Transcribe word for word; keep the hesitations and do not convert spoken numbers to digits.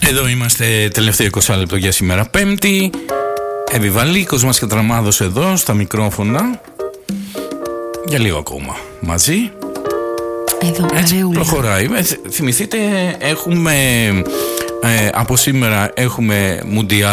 Εδώ είμαστε, τελευταίο είκοσι λεπτό για σήμερα Πέμπτη. Επιβαλίκος μας και Τραμάδος εδώ στα μικρόφωνα. Για λίγο ακόμα μαζί. Εδώ έτσι προχωράει. Θυμηθείτε, έχουμε ε, από σήμερα έχουμε Μουντιάλ